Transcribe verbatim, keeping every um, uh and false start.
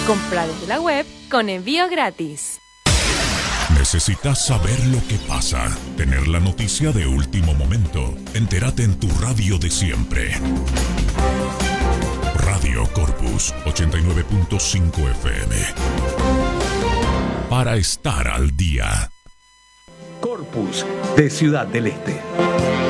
Compra desde la web con envío gratis. ¿Necesitas saber lo que pasa? Tener la noticia de último momento. Entérate en tu radio de siempre. Radio Corpus ochenta y nueve punto cinco F M. Para estar al día. Corpus, de Ciudad del Este.